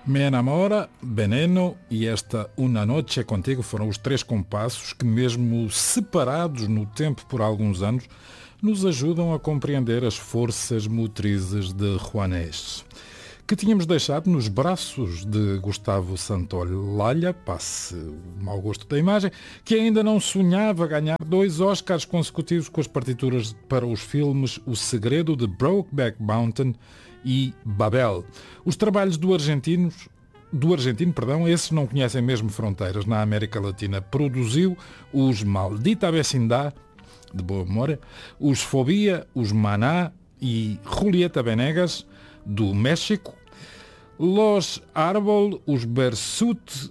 Me enamora, Veneno e esta Una Noche Contigo foram os três compassos que, mesmo separados no tempo por alguns anos, nos ajudam a compreender as forças motrizes de Juanes, que tínhamos deixado nos braços de Gustavo Santaolalla, passe o mau gosto da imagem, que ainda não sonhava ganhar 2 Oscars consecutivos com as partituras para os filmes O Segredo de Brokeback Mountain e Babel. Os trabalhos do argentino, esses não conhecem mesmo fronteiras. Na América Latina produziu os Maldita Vecindad, de boa memória, os Fobia, os Maná e Julieta Venegas, do México, Los Árbol, os Bersut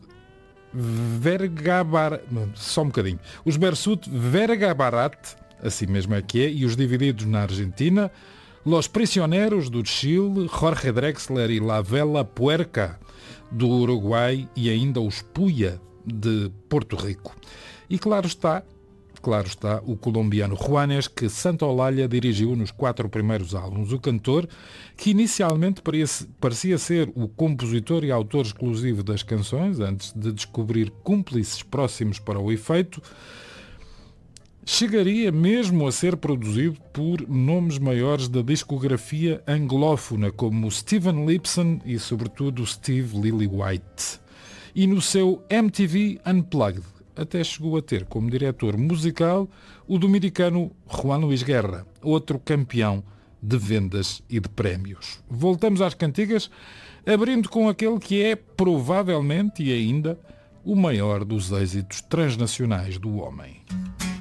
Vergabarat, assim mesmo é que é, e os Divididos na Argentina, Los Prisioneros, do Chile, Jorge Drexler e La Vela Puerca, do Uruguai, e ainda os Puya, de Porto Rico. E claro está, o colombiano Juanes, que Santaolalla dirigiu nos 4 primeiros álbuns. O cantor, que inicialmente parecia ser o compositor e autor exclusivo das canções, antes de descobrir cúmplices próximos para o efeito, chegaria mesmo a ser produzido por nomes maiores da discografia anglófona, como Steven Lipson e, sobretudo, Steve Lillywhite. E no seu MTV Unplugged, até chegou a ter como diretor musical o dominicano Juan Luis Guerra, outro campeão de vendas e de prémios. Voltamos às cantigas, abrindo com aquele que é, provavelmente e ainda, o maior dos êxitos transnacionais do homem.